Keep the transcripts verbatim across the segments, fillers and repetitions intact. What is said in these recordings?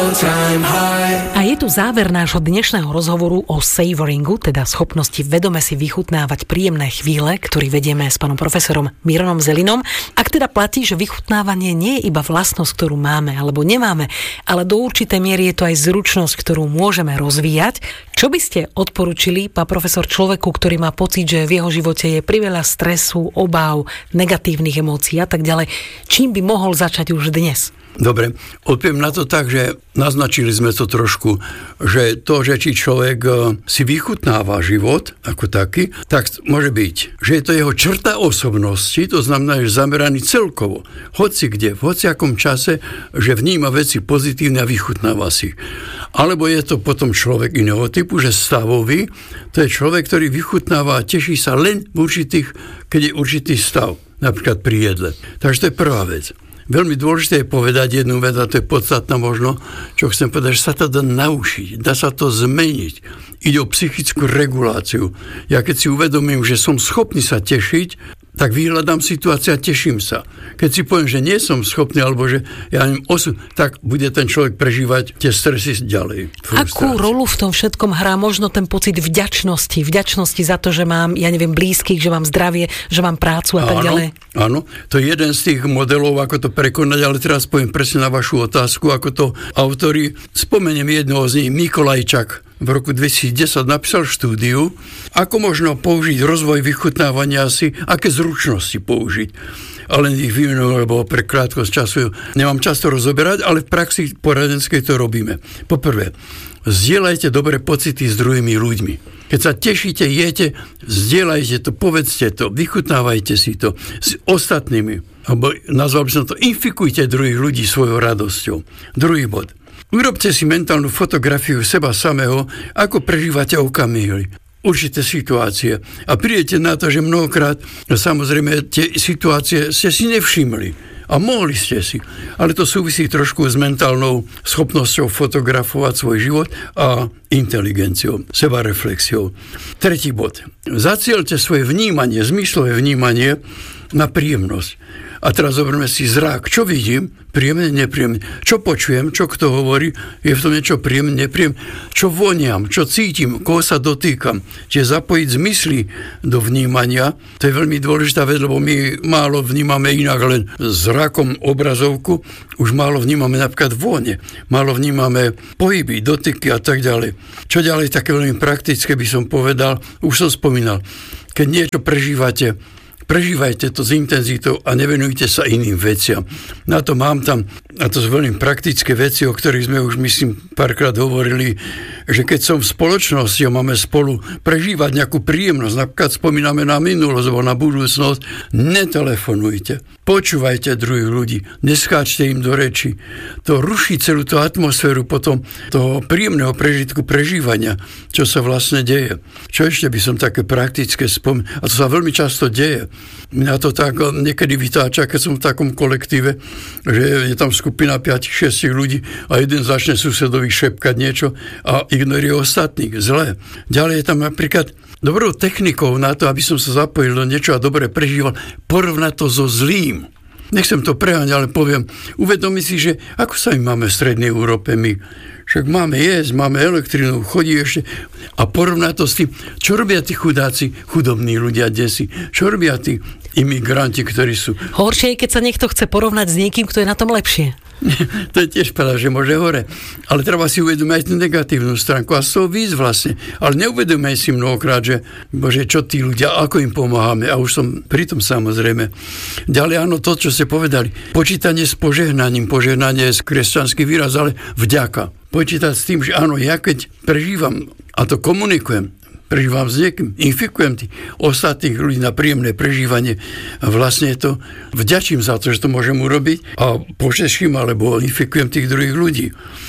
all-time high. A je tu záver nášho dnešného rozhovoru o savoringu, teda schopnosti vedome si vychutnávať príjemné chvíle, ktorý vedieme s pánom profesorom Mironom Zelinom. Ak teda platí, že vychutnávanie nie je iba vlastnosť, ktorú máme alebo nemáme, ale do určitej miery je to aj zručnosť, ktorú môžeme rozvíjať. Čo by ste odporúčili, pán profesor, človeku, ktorý má pocit, že v jeho živote je priveľa stresu, obáv, negatívnych emócií a tak ďalej, čím by mohol začať už dnes? Dobre, odpoviem na to tak, že naznačili sme to trošku, že to, že či človek si vychutnáva život ako taký, tak môže byť, že je to jeho črta osobnosti, to znamená, že zameraný celkovo, hoci kde, v hociakom čase, že vníma veci pozitívne a vychutnáva si. Alebo je to potom človek iného typu, že stavový, to je človek, ktorý vychutnáva a teší sa len v určitých, keď je určitý stav, napríklad pri jedle. Takže to je prvá vec. Veľmi dôležité je povedať jednu vec, a to je podstatná možno, čo chcem povedať, že sa to dá naučiť, dá sa to zmeniť. Ide o psychickú reguláciu. Ja keď si uvedomím, že som schopný sa tešiť, tak vyhľadám situáciu a teším sa. Keď si poviem, že nie som schopný, alebo že ja neviem, osud, tak bude ten človek prežívať tie stresy ďalej. Akú rolu v tom všetkom hrá možno ten pocit vďačnosti? Vďačnosti za to, že mám, ja neviem, blízkych, že mám zdravie, že mám prácu a tak ďalej? Áno, to je jeden z tých modelov, ako to prekonať, ale teraz poviem presne na vašu otázku, ako to autori, spomeniem jednoho z nich, Mikolajčak, v roku dvetisícdesať napísal štúdiu, ako možno použiť rozvoj vychutnávania si, aké zručnosti použiť. Ale ich vyvinul, lebo pre krátkosť času nemám často rozoberať, ale v praxi poradenskej to robíme. Poprvé, zdieľajte dobré pocity s druhými ľuďmi. Keď sa tešíte, jete, zdieľajte to, povedzte to, vychutnávajte si to s ostatnými. Alebo nazval by som to, infikujte druhých ľudí svojou radosťou. Druhý bod. Urobte si mentálnu fotografiu seba samého, ako prežívate okamihy, určité situácie. A prídete na to, že mnohokrát, samozrejme, tie situácie ste si nevšimli. A mohli ste si. Ale to súvisí trošku s mentálnou schopnosťou fotografovať svoj život a inteligenciou, sebareflexiou. Tretí bod. Zacielte svoje vnímanie, zmyslové vnímanie na príjemnosť. A teraz zoberme si zrak. Čo vidím? Príjemne, nepríjemne. Čo počujem? Čo kto hovorí? Je v tom niečo príjemne, nepríjemne? Čo voniam? Čo cítim? Koho sa dotýkam? Čiže zapojiť zmysly do vnímania. To je veľmi dôležitá vec, lebo my málo vnímame inak len zrakom obrazovku. Už málo vnímame napríklad vône. Málo vnímame pohyby, dotyky a tak ďalej. Čo ďalej také veľmi praktické by som povedal, už som spomínal. Keď niečo prežívate, prežívajte to s intenzitou a nevenujte sa iným veciam. Na to mám tam, a to sú veľmi praktické veci, o ktorých sme už, myslím, párkrát hovorili, že keď som v spoločnosti a máme spolu prežívať nejakú príjemnosť, napríklad spomíname na minulosť alebo na budúcnosť, netelefonujte. Počúvajte druhých ľudí, neskáčte im do reči. To ruší celú tú atmosféru potom toho príjemného prežitku prežívania, čo sa vlastne deje. Čo ešte by som také praktické spomínal? A to sa veľmi často deje. Mňa to tak niekedy vytáča, keď som v takom kolektíve, že je tam skupina päť šesť ľudí a jeden začne susedovi šepkať niečo a ignoruje ostatných. Zlé. Ďalej je tam napríklad dobrou technikou na to, aby som sa zapojil do niečo a dobre prežíval, porovnať to so zlým. Nechcem to preháňať, ale poviem, uvedomi si, že ako sa my máme v Strednej Európe my, však máme jesť, máme elektrinu, chodí ešte a porovnať to s tým, čo robia tí chudáci, chudobní ľudia desi, čo robia tí imigranti, ktorí sú... Horšie je, keď sa niekto chce porovnať s niekým, kto je na tom lepšie. To je tiež pravda, že môže hore. Ale treba si uvedomiť aj tú negatívnu stránku a z toho výjsť vlastne. Ale neuvedomaj si mnohokrát, že bože, čo tí ľudia, ako im pomáhame. A už som pri tom samozrejme. Ďalej áno, to, čo ste povedali. Počítanie s požehnaním. Požehnanie je kresťanský výraz, ale vďaka. Počítať s tým, že áno, ja keď prežívam a to komunikujem, prežívam s niekým, infikujem tých ostatných ľudí na príjemné prežívanie a vlastne to vďačím za to, že to môžem urobiť a požeším alebo infikujem tých druhých ľudí.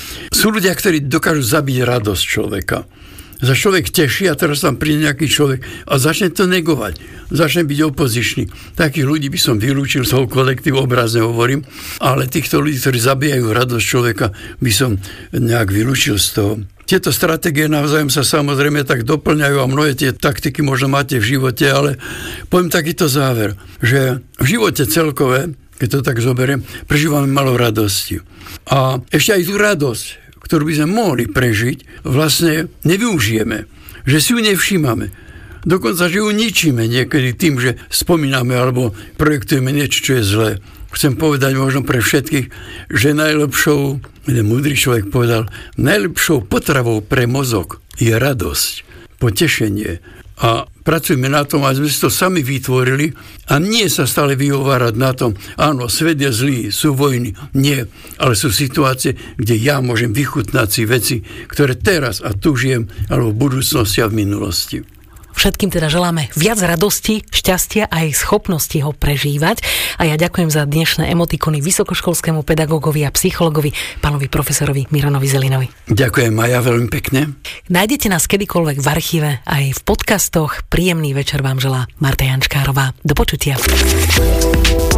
Sú ľudia, ktorí dokážu zabiť radosť človeka. Za človek teší a teraz tam príde nejaký človek a začne to negovať. Začne byť opozičný. Takých ľudí by som vylúčil z toho kolektívu, obrazne hovorím, ale týchto ľudí, ktorí zabíjajú radosť človeka, by som nejak vylúčil z toho. Tieto stratégie navzájom sa samozrejme tak doplňajú a mnohé tie taktiky možno máte v živote, ale poviem takýto záver, že v živote celkové, keď to tak zoberiem, prežívame malo radosti. A ešte aj tú radosť ktorú by sme mohli prežiť, vlastne nevyužijeme. Že si ju nevšímame. Dokonca, že ju ničíme niekedy tým, že spomíname alebo projektujeme niečo, čo je zlé. Chcem povedať možno pre všetkých, že najlepšou, jeden múdry človek povedal, najlepšou potravou pre mozog je radosť, potešenie. A pracujeme na tom, aby sme si to sami vytvorili a nie sa stále vyhovárať na tom, áno, svet je zlý, sú vojny. Nie, ale sú situácie, kde ja môžem vychutnať si veci, ktoré teraz a tu žijem, alebo v budúcnosti a v minulosti. Všetkým teda želáme viac radosti, šťastia a aj schopnosti ho prežívať. A ja ďakujem za dnešné emotikony vysokoškolskému pedagógovi a psychologovi, pánovi profesorovi Miranovi Zelinovi. Ďakujem aj ja veľmi pekne. Nájdete nás kedykoľvek v archíve aj v podcastoch. Príjemný večer vám želá Marta Jančkárová. Do počutia.